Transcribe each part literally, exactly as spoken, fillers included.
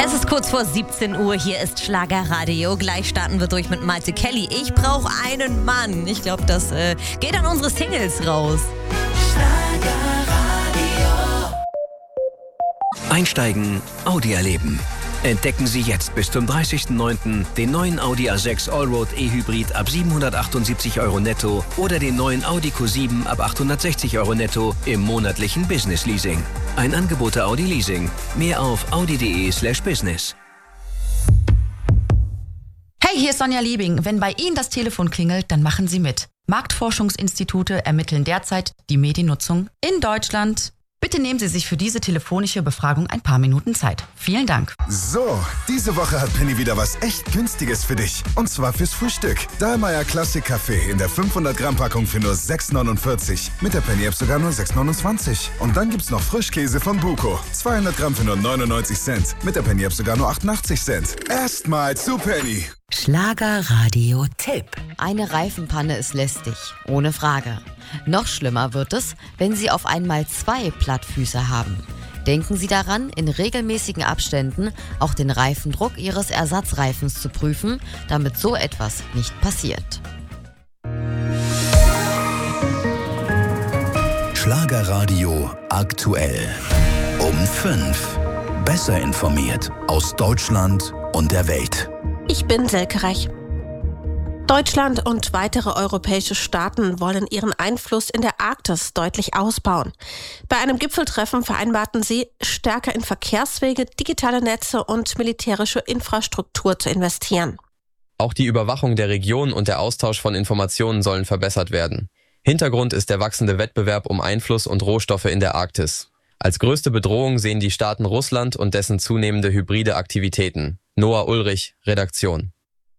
Es ist kurz vor siebzehn Uhr, hier ist Schlagerradio. Gleich starten wir durch mit Malte Kelly. Ich brauche einen Mann. Ich glaube, das äh, geht an unsere Singles raus. Schlagerradio. Einsteigen, Audi erleben. Entdecken Sie jetzt bis zum dreißigsten neunten den neuen Audi A sechs Allroad E-Hybrid ab siebenhundertachtundsiebzig Euro netto oder den neuen Audi Q sieben ab achthundertsechzig Euro netto im monatlichen Business Leasing. Ein Angebot der Audi Leasing. Mehr auf audi.de slash business. Hey, hier ist Sonja Liebing. Wenn bei Ihnen das Telefon klingelt, dann machen Sie mit. Marktforschungsinstitute ermitteln derzeit die Mediennutzung in Deutschland. Bitte nehmen Sie sich für diese telefonische Befragung ein paar Minuten Zeit. Vielen Dank. So, diese Woche hat Penny wieder was echt Günstiges für dich. Und zwar fürs Frühstück. Dahlmeier Classic Kaffee in der fünfhundert Gramm Packung für nur sechs neunundvierzig. Mit der Penny App sogar nur sechs neunundzwanzig. Und dann gibt's noch Frischkäse von Buko. zweihundert Gramm für nur neunundneunzig Cent. Mit der Penny App sogar nur achtundachtzig Cent. Erstmal zu Penny. Schlagerradio-Tipp. Eine Reifenpanne ist lästig, ohne Frage. Noch schlimmer wird es, wenn Sie auf einmal zwei Plattfüße haben. Denken Sie daran, in regelmäßigen Abständen auch den Reifendruck Ihres Ersatzreifens zu prüfen, damit so etwas nicht passiert. Schlagerradio aktuell. Um fünf. Besser informiert aus Deutschland und der Welt. Ich bin Selke Reich. Deutschland und weitere europäische Staaten wollen ihren Einfluss in der Arktis deutlich ausbauen. Bei einem Gipfeltreffen vereinbarten sie, stärker in Verkehrswege, digitale Netze und militärische Infrastruktur zu investieren. Auch die Überwachung der Region und der Austausch von Informationen sollen verbessert werden. Hintergrund ist der wachsende Wettbewerb um Einfluss und Rohstoffe in der Arktis. Als größte Bedrohung sehen die Staaten Russland und dessen zunehmende hybride Aktivitäten. Noah Ulrich, Redaktion.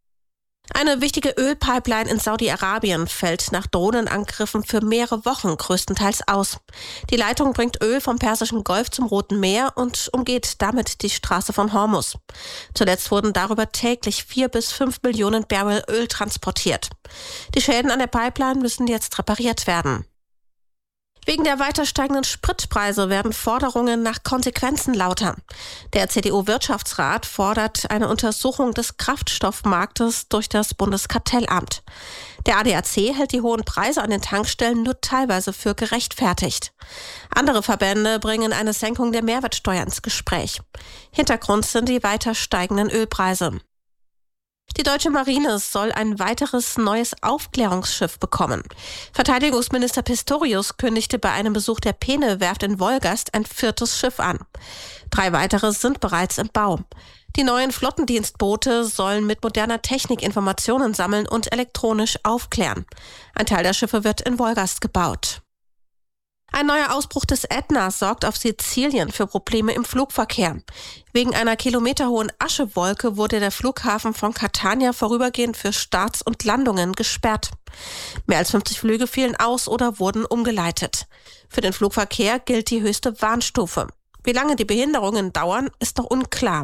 Eine wichtige Ölpipeline in Saudi-Arabien fällt nach Drohnenangriffen für mehrere Wochen größtenteils aus. Die Leitung bringt Öl vom Persischen Golf zum Roten Meer und umgeht damit die Straße von Hormuz. Zuletzt wurden darüber täglich vier bis fünf Millionen Barrel Öl transportiert. Die Schäden an der Pipeline müssen jetzt repariert werden. Wegen der weiter steigenden Spritpreise werden Forderungen nach Konsequenzen lauter. Der C D U-Wirtschaftsrat fordert eine Untersuchung des Kraftstoffmarktes durch das Bundeskartellamt. Der A D A C hält die hohen Preise an den Tankstellen nur teilweise für gerechtfertigt. Andere Verbände bringen eine Senkung der Mehrwertsteuer ins Gespräch. Hintergrund sind die weiter steigenden Ölpreise. Die deutsche Marine soll ein weiteres neues Aufklärungsschiff bekommen. Verteidigungsminister Pistorius kündigte bei einem Besuch der Peene-Werft in Wolgast ein viertes Schiff an. Drei weitere sind bereits im Bau. Die neuen Flottendienstboote sollen mit moderner Technik Informationen sammeln und elektronisch aufklären. Ein Teil der Schiffe wird in Wolgast gebaut. Ein neuer Ausbruch des Ätna sorgt auf Sizilien für Probleme im Flugverkehr. Wegen einer kilometerhohen Aschewolke wurde der Flughafen von Catania vorübergehend für Starts und Landungen gesperrt. Mehr als fünfzig Flüge fielen aus oder wurden umgeleitet. Für den Flugverkehr gilt die höchste Warnstufe. Wie lange die Behinderungen dauern, ist noch unklar.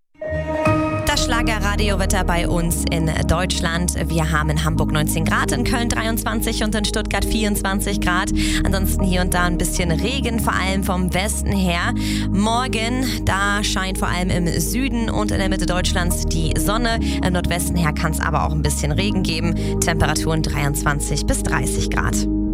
Das Schlagerradiowetter bei uns in Deutschland. Wir haben in Hamburg neunzehn Grad, in Köln dreiundzwanzig und in Stuttgart vierundzwanzig Grad. Ansonsten hier und da ein bisschen Regen, vor allem vom Westen her. Morgen, da scheint vor allem im Süden und in der Mitte Deutschlands die Sonne. Im Nordwesten her kann es aber auch ein bisschen Regen geben. Temperaturen dreiundzwanzig bis dreißig Grad.